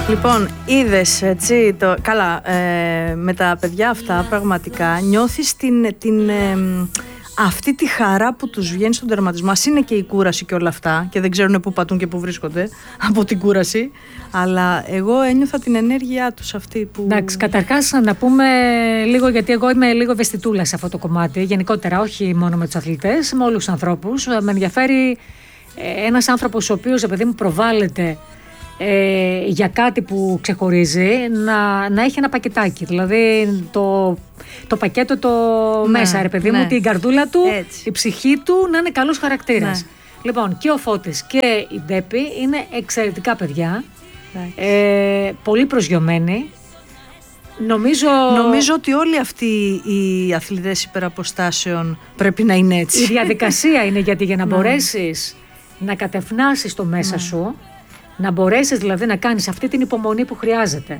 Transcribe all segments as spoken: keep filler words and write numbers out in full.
Λοιπόν, είδες έτσι, το, καλά, ε, με τα παιδιά αυτά πραγματικά νιώθεις την, την, ε, αυτή τη χαρά που τους βγαίνει στον τερματισμό. Ας είναι και η κούραση και όλα αυτά και δεν ξέρουν πού πατούν και πού βρίσκονται από την κούραση, αλλά εγώ ένιωθα την ενέργειά τους αυτή που... Εντάξει, καταρχάς να πούμε λίγο, γιατί εγώ είμαι λίγο ευαισθητούλα σε αυτό το κομμάτι, γενικότερα όχι μόνο με τους αθλητές, με όλους τους ανθρώπους. Με ενδιαφέρει ένας άνθρωπος ο οποίος, επειδή μου προβάλλεται Ε, για κάτι που ξεχωρίζει, να, να έχει ένα πακετάκι. Δηλαδή το, το πακέτο το ναι, μέσα, ρε παιδί ναι. μου, την καρδούλα του, έτσι. Η ψυχή του να είναι καλός χαρακτήρας. Ναι. Λοιπόν, και ο Φώτης και η Ντέπη είναι εξαιρετικά παιδιά, ε, πολύ προσγειωμένοι. Νομίζω... Νομίζω ότι όλοι αυτοί οι αθλητές υπεραποστάσεων πρέπει να είναι έτσι. Η διαδικασία είναι γιατί για να ναι. μπορέσεις να κατευνάσεις το μέσα ναι. σου, να μπορέσεις δηλαδή να κάνεις αυτή την υπομονή που χρειάζεται,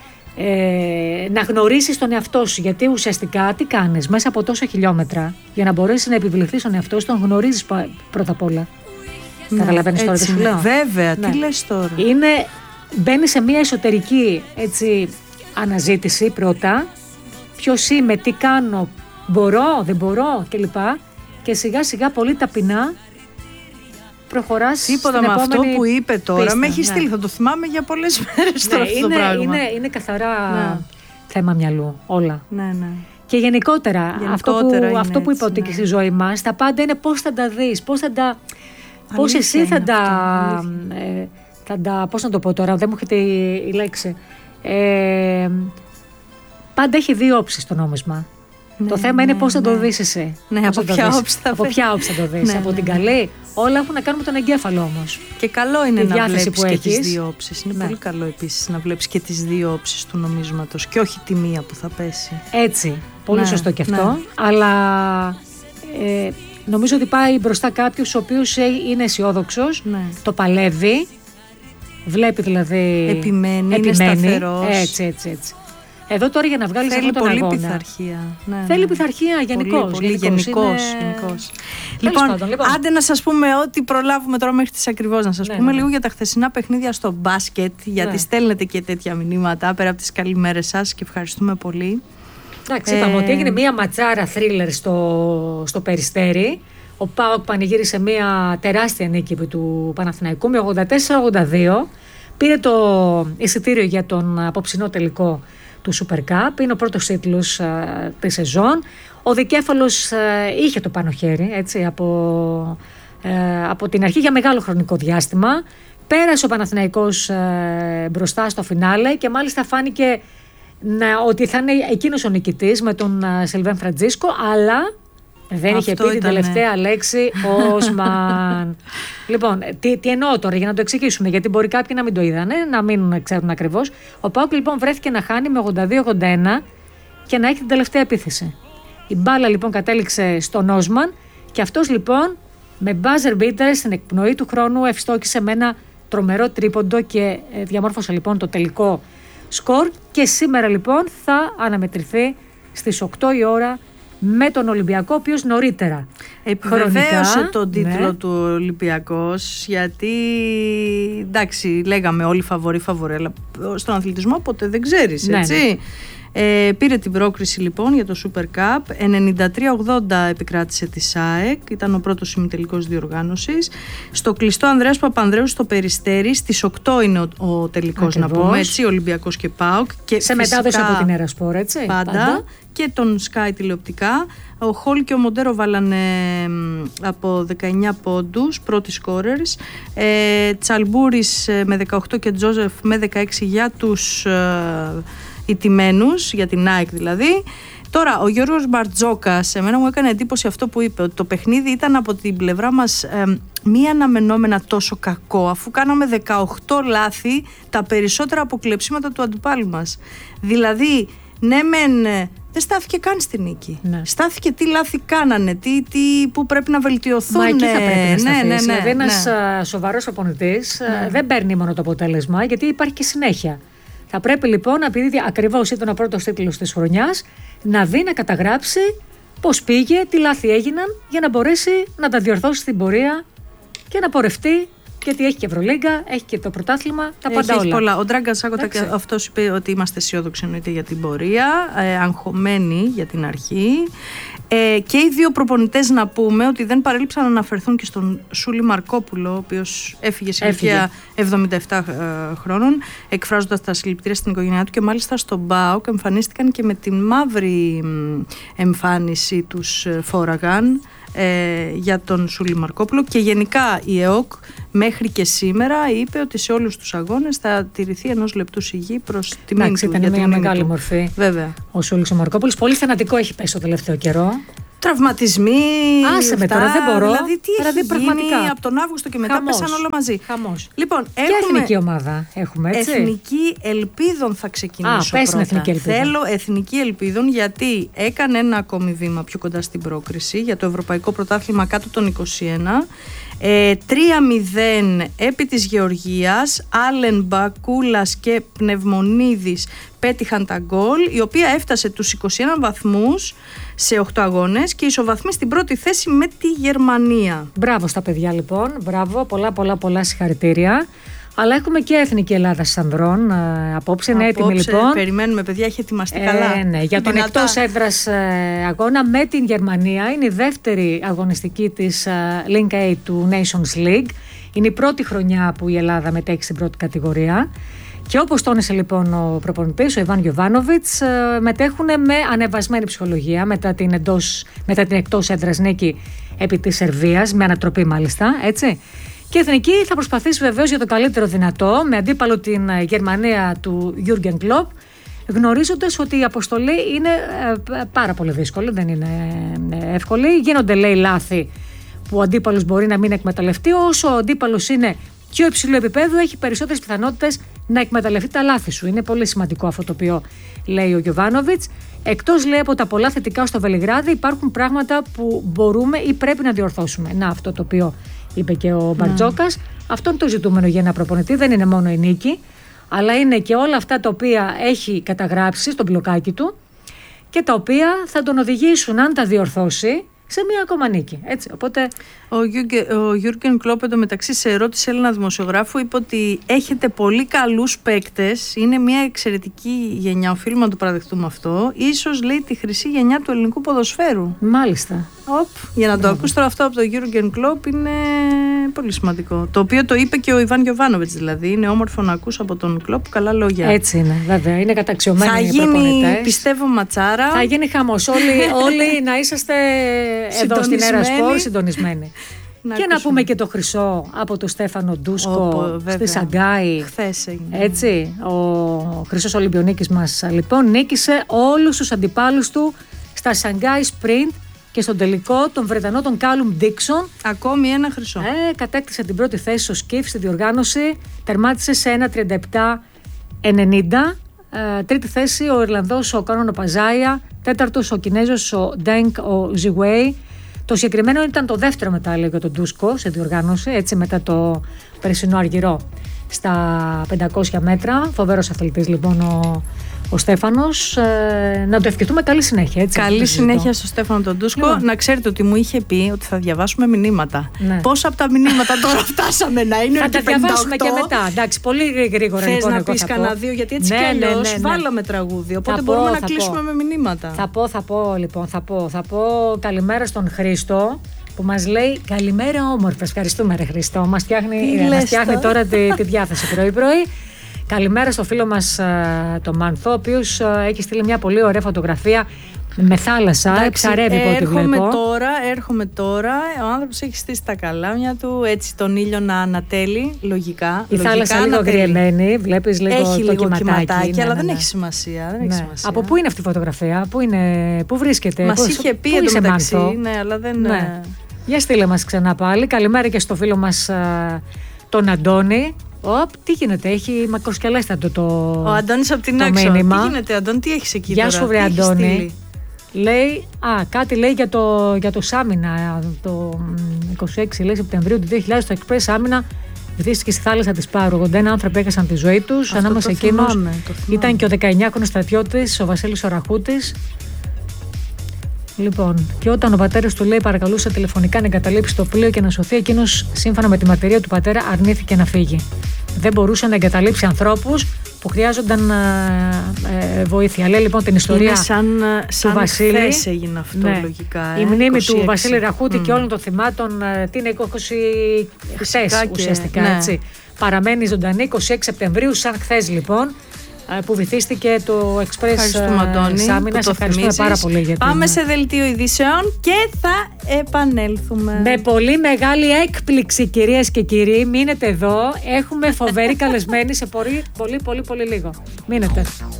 ε, να γνωρίσεις τον εαυτό σου, γιατί ουσιαστικά τι κάνεις μέσα από τόσα χιλιόμετρα για να μπορέσεις να επιβληθείς τον εαυτό σου, τον γνωρίζεις πρώτα απ' όλα. Ναι, καταλαβαίνεις τώρα τι σου λέω? Βέβαια, ναι. Τι λες τώρα? Είναι, μπαίνεις σε μια εσωτερική έτσι, αναζήτηση πρώτα, ποιος είμαι, τι κάνω, μπορώ, δεν μπορώ κλπ. Και σιγά σιγά πολύ ταπεινά προχωράς. Τίποτα με αυτό που είπε τώρα πίστα, με έχει στείλει, ναι. Θα το θυμάμαι για πολλές μέρες ναι, τώρα αυτό είναι, το πράγμα. Είναι, είναι καθαρά ναι. θέμα μυαλού όλα. Ναι, ναι. Και γενικότερα, γενικότερα αυτό που, αυτό που είπα ότι και στη ζωή μας, τα πάντα είναι πώς θα τα δεις, πώς θα τα... Πώς εσύ θα τα, ε, θα τα... Πώς να το πω τώρα, δεν μου έρχεται η, η λέξη. Ε, πάντα έχει δύο όψεις το νόμισμα. Ναι, το θέμα ναι, είναι πώς θα ναι. το δεις εσύ. Ναι, από ποια όψη θα, από ποια όψη θα το δεις. Ναι, από ναι, την ναι. καλή. Όλα έχουν να κάνουν με τον εγκέφαλο όμως. Και καλό είναι τη να βλέπεις που και έχεις. τις δύο όψεις. Είναι ναι. πολύ καλό επίσης να βλέπεις και τις δύο όψεις του νομίσματος και όχι τη μία που θα πέσει. Έτσι. Πολύ ναι, σωστό και αυτό. Ναι. Αλλά ε, νομίζω ότι πάει μπροστά κάποιος ο οποίος είναι αισιόδοξος, ναι. το παλεύει, βλέπει δηλαδή. Επιμένει, επιμένει είναι σταθερός. Έτσι, έτσι, έτσι. Εδώ τώρα για να βγάλεις αυτόν τον αγώνα. Θέλει πολύ πειθαρχία. Ναι, Θέλει ναι. πειθαρχία γενικώς. Πολύ, πολύ γενικώς. Είναι... γενικώς. Λοιπόν, πάντων, λοιπόν, άντε να σας πούμε ό,τι προλάβουμε τώρα μέχρι τις ακριβώς. Να σας ναι, πούμε ναι. λίγο για τα χθεσινά παιχνίδια στο μπάσκετ, γιατί ναι. στέλνετε και τέτοια μηνύματα πέρα από τις καλημέρες σας και ευχαριστούμε πολύ. Εντάξει, είπαμε ε... ότι έγινε μία ματσάρα θρίλερ στο, στο Περιστέρι. Ο ΠΑΟΚ πανηγύρισε μία τεράστια νίκη του Παναθηναϊκού με ογδόντα τέσσερα ογδόντα δύο. Πήρε το εισιτήριο για τον απόψινό τελικό του Super Cup. Είναι ο πρώτος τίτλος uh, της σεζόν. Ο δικέφαλος uh, είχε το πάνω χέρι έτσι, από, uh, από την αρχή για μεγάλο χρονικό διάστημα. Πέρασε ο Παναθηναϊκός uh, μπροστά στο φινάλε και μάλιστα φάνηκε να, ότι θα είναι εκείνος ο νικητής με τον uh, Σιλβέν Φραντζίσκο, αλλά δεν αυτό είχε πει την τελευταία λέξη Όσμαν. Λοιπόν, τι, τι εννοώ τώρα για να το εξηγήσουμε, γιατί μπορεί κάποιοι να μην το είδανε, να μην ξέρουν ακριβώς. Ο ΠΑΟΚ λοιπόν βρέθηκε να χάνει με ογδόντα δύο ογδόντα ένα και να έχει την τελευταία επίθεση. Η μπάλα λοιπόν κατέληξε στον Όσμαν και αυτός λοιπόν με buzzer beater στην εκπνοή του χρόνου ευστόχησε με ένα τρομερό τρίποντο και διαμόρφωσε λοιπόν το τελικό σκορ. Και σήμερα λοιπόν θα αναμετρηθεί στις οκτώ η ώρα με τον Ολυμπιακό, ο οποίος νωρίτερα επιβεβαίωσε τον τίτλο ναι. του Ολυμπιακός, γιατί εντάξει λέγαμε όλοι φαβορί φαβορί, αλλά στον αθλητισμό ποτέ δεν ξέρεις ναι, έτσι ναι. Ε, πήρε την πρόκριση λοιπόν για το Super Cup. ενενήντα τρία ογδόντα επικράτησε τη ΣΑΕΚ, ήταν ο πρώτος ημιτελικός διοργάνωσης. Στο κλειστό Ανδρέας Παπανδρέου στο Περιστέρι στις οκτώ είναι ο, ο τελικός. Ακριβώς. Να πούμε έτσι, Ολυμπιακός και ΠΑΟΚ και σε μετάδοση από την Ερασπορ, έτσι πάντα, πάντα και τον Sky τηλεοπτικά. Ο Χολ και ο Μοντέρο βάλανε από δεκαεννιά πόντους, πρώτοι σκόρερς. ε, Τσαλμπούρης με δεκαοκτώ και Τζόζεφ με δεκαέξι για τους ε, ηττημένους, για την ΑΕΚ δηλαδή. Τώρα ο Γιώργος Μπαρτζόκας, εμένα μου έκανε εντύπωση αυτό που είπε, ότι το παιχνίδι ήταν από την πλευρά μας ε, μη αναμενόμενα τόσο κακό, αφού κάναμε δεκαοκτώ λάθη, τα περισσότερα αποκλεψίματα του αντιπάλου μας. Δηλαδή ναι μεν δεν στάθηκε καν στη νίκη. Ναι. Στάθηκε τι λάθη κάνανε, τι, τι, που πρέπει να βελτιωθούν. Μα εκεί θα πρέπει να σταθείς. Ναι, ναι, ναι, δηλαδή ένας ναι. σοβαρός προπονητής ναι. δεν παίρνει μόνο το αποτέλεσμα, γιατί υπάρχει και συνέχεια. Θα πρέπει λοιπόν, επειδή ακριβώς ήταν ο πρώτος τίτλος της χρονιάς, να δει, να καταγράψει πώς πήγε, τι λάθη έγιναν, για να μπορέσει να τα διορθώσει στην πορεία και να πορευτεί γιατί έχει και Ευρωλίγκα, έχει και το πρωτάθλημα, τα πάντα έχει όλα. Πολλά. Ο Ντράγκα Σάκοτα αυτός είπε ότι είμαστε αισιόδοξοι εννοείται για την πορεία, ε, αγχωμένοι για την αρχή. Ε, και οι δύο προπονητές να πούμε ότι δεν παρέλειψαν να αναφερθούν και στον Σούλη Μαρκόπουλο, ο οποίος έφυγε σε ηλικία εβδομήντα επτά ε, χρόνων, εκφράζοντας τα συλληπιτήρια στην οικογένειά του, και μάλιστα στον ΠΑΟΚ εμφανίστηκαν και με την μαύρη εμφάνιση τους φόραγαν ε, για τον Σούλη Μαρκόπουλο. Και γενικά η ΕΟΚ μέχρι και σήμερα είπε ότι σε όλους τους αγώνες θα τηρηθεί ενός λεπτού σιγή προς τη μήνυ του. Ήταν μια μεγάλη μορφή. Βέβαια. Ο Σούλης ο Μαρκόπουλος. Πολύ θανατικό έχει πέσει το τελευταίο καιρό. Τραυματισμοί. Άσε με τώρα, δεν μπορώ. Δηλαδή, τι δηλαδή, έχει πραγματικά. γίνει από τον Αύγουστο και μετά Χαμός. πέσαν όλα μαζί. Χαμός. Λοιπόν, και έχουμε... εθνική ομάδα έχουμε, έτσι. Εθνική Ελπίδων θα ξεκινήσω. Α, πες πρώτα. Εθνική Ελπίδων. Θέλω Εθνική Ελπίδων, γιατί έκανε ένα ακόμη βήμα πιο κοντά στην πρόκριση για το Ευρωπαϊκό Πρωτάθλημα κάτω των είκοσι ένα. Ε, τρία μηδέν επί της Γεωργίας. Άλεν, Μπακούλας και Πνευμονίδης πέτυχαν τα γκολ, η οποία έφτασε τους είκοσι ένα βαθμούς σε οκτώ αγώνες και ισοβαθμεί στην πρώτη θέση με τη Γερμανία. Μπράβο στα παιδιά λοιπόν, μπράβο, πολλά πολλά πολλά συγχαρητήρια. Αλλά έχουμε και Εθνική Ελλάδα Ανδρών ε, απόψε, είναι έτοιμοι λοιπόν. Περιμένουμε, παιδιά, έχει ετοιμαστεί ε, καλά. Ναι, για τον δυνατά. εκτός έδρας ε, αγώνα με την Γερμανία. Είναι η δεύτερη αγωνιστική της ε, Link A του Nations League. Είναι η πρώτη χρονιά που η Ελλάδα μετέχει στην πρώτη κατηγορία. Και όπως τόνισε λοιπόν ο προπονητής, ο Ιβάν Γιοβάνοβιτς, ε, μετέχουν με ανεβασμένη ψυχολογία μετά την, εντός, μετά την εκτός έδρας νίκη επί της Σερβίας, με ανατροπή μάλιστα, έτσι. Και η Εθνική θα προσπαθήσει βεβαίως για το καλύτερο δυνατό, με αντίπαλο την Γερμανία του Jürgen Klopp, γνωρίζοντας ότι η αποστολή είναι ε, πάρα πολύ δύσκολη, δεν είναι ε, εύκολη. Γίνονται, λέει, λάθη που ο αντίπαλος μπορεί να μην εκμεταλλευτεί. Όσο ο αντίπαλος είναι πιο υψηλού επίπεδου, έχει περισσότερες πιθανότητες να εκμεταλλευτεί τα λάθη σου. Είναι πολύ σημαντικό αυτό το οποίο λέει ο Γιοβάνοβιτς. Εκτός, λέει, από τα πολλά θετικά στο Βελιγράδι, υπάρχουν πράγματα που μπορούμε ή πρέπει να διορθώσουμε. Να, αυτό το οποίο είπε και ο Μπαρτζόκας. Mm. Αυτό είναι το ζητούμενο για ένα προπονητή. Δεν είναι μόνο η νίκη, αλλά είναι και όλα αυτά τα οποία έχει καταγράψει στο μπλοκάκι του και τα οποία θα τον οδηγήσουν, αν τα διορθώσει, σε μία ακόμα νίκη. Έτσι, οπότε... Ο Γιούργκεν Κλόπ εντωμεταξύ σε ερώτηση Έλληνα δημοσιογράφου είπε ότι έχετε πολύ καλούς παίκτες, είναι μια εξαιρετική γενιά, οφείλουμε να το παραδεχτούμε αυτό, ίσως, λέει, τη χρυσή γενιά του ελληνικού ποδοσφαίρου. Μάλιστα. Οπ, για να το ακούς τώρα αυτό από τον Γιούργκεν Κλόπ είναι πολύ σημαντικό. Το οποίο το είπε και ο Ιβάν Γιοβάνοβιτς, δηλαδή είναι όμορφο να ακούς από τον Κλόπ καλά λόγια. Έτσι είναι, βέβαια, είναι καταξιωμένοι. Θα γίνει, πιστεύω, ματσάρα. Θα γίνει χαμός. Όλοι, όλοι να είσαστε εδώ στην Έρα Σπορ συντονισμένοι. Να και ακούσουμε. Να πούμε και το χρυσό από τον Στέφανο Ντούσκο στη Σαγκάη. Χθες έγινε. Έτσι, ο χρυσός Ολυμπιονίκης μας λοιπόν νίκησε όλους τους αντιπάλους του στα Σαγκάη Sprint και στον τελικό τον Βρετανό τον Κάλουμ Ντίξον. Ακόμη ένα χρυσό. Ε, κατέκτησε την πρώτη θέση στο σκιφ στη διοργάνωση, τερμάτισε σε ένα τριάντα επτά ενενήντα. Ε, τρίτη θέση ο Ιρλανδός ο Κάνονο Παζάια, τέταρτος ο Κινέζος ο Ντέγκ ο Ζιγουέι. Το συγκεκριμένο ήταν το δεύτερο μετάλλιο για τον Ντούσκο σε διοργάνωση, έτσι, μετά το περσινό αργυρό στα πεντακόσια μέτρα. Φοβερός αθλητής λοιπόν ο, ο Στέφανος. Ε, να το ευχηθούμε καλή συνέχεια. Έτσι, καλή συνέχεια στο Στέφανο τον Ντούσκο. Λοιπόν. Να ξέρετε ότι μου είχε πει ότι θα διαβάσουμε μηνύματα. Ναι. Πόσα από τα μηνύματα τώρα φτάσαμε να είναι ότι θα τα διαβάσουμε και μετά. Εντάξει, πολύ γρήγορα. Θες λοιπόν, να πεις κανένα δύο, γιατί έτσι ναι, κι αλλιώς ναι, ναι, ναι. βάλαμε τραγούδι. Οπότε θα μπορούμε πω, να κλείσουμε πω. με μηνύματα. Θα πω, θα πω λοιπόν, θα πω, θα πω καλημέρα στον Χρήστο, που μας λέει καλημέρα όμορφες. Ευχαριστούμε, ρε Χριστό. Μας φτιάχνει, μας φτιάχνει τώρα τη, τη διάθεση πρωί-πρωί. Καλημέρα στο φίλο μας τον Μάνθο, ο οποίος έχει στείλει μια πολύ ωραία φωτογραφία με θάλασσα. Εξαρεύει από ό,τι βλέπω. Τώρα, έρχομαι τώρα. Ο άνθρωπος έχει στήσει τα καλάμια του, έτσι τον ήλιο να ανατέλει, λογικά. Η λογικά θάλασσα λίγο γριεμένη, βλέπεις λίγο έχει το λίγο κυματάκι. κυματάκι, ναι, αλλά ναι, δεν ναι. έχει σημασία. Δεν έχει ναι. σημασία. Από πού είναι αυτή η φωτογραφία, πού, είναι, πού βρίσκεται, μας πώς, είχε πει εντωμεταξύ, ναι, αλλά δεν... Ναι. Για στείλε μας ξανά πάλι. Καλημέρα και στο φίλο μας α, τον Αντώνη. Οπ, τι γίνεται, έχει μακροσκελέστατο το ο Αντώνης από την Άξο. Τι γίνεται, Αντώνη, τι έχεις εκεί? Γεια τώρα? Σου, βρε Αντώνη. Λέει, α, κάτι λέει για το, για το Σάμινα. Το είκοσι έξι λέει, Σεπτεμβρίου του δύο χιλιάδες το Express Άμυνα βυθίστηκε στη θάλασσα της Πάρου. ογδόντα ένα άνθρωποι έχασαν τη ζωή τους. Ανάμεσα εκείνους ήταν και ο δεκαεννιάχρονος στρατιώτης, ο Βασίλης Οραχούτης. Λοιπόν, και όταν ο πατέρας του λέει παρακαλούσε τηλεφωνικά να εγκαταλείψει το πλοίο και να σωθεί, εκείνος σύμφωνα με τη μαρτυρία του πατέρα αρνήθηκε να φύγει. Δεν μπορούσε να εγκαταλείψει ανθρώπους που χρειάζονταν ε, ε, βοήθεια. Λέει λοιπόν την ιστορία είναι σαν, του σαν Βασίλη. Χθες έγινε αυτό, ναι, λογικά. Ε, η μνήμη είκοσι έξι του Βασίλη Ραχούτη mm. και όλων των θυμάτων την είκοσι χθες ουσιαστικά, ναι. έτσι. Παραμένει ζωντανή είκοσι έξι Σεπτεμβρίου, σαν χθες λοιπόν, που βυθίστηκε το Express Σάμινα. Σε ευχαριστούμε πάρα πολύ για την... Πάμε σε δελτίο ειδήσεων και θα επανέλθουμε. Με πολύ μεγάλη έκπληξη, κυρίες και κύριοι, μείνετε εδώ. Έχουμε φοβερή καλεσμένη σε πολύ πολύ πολύ πολύ λίγο. Μείνετε.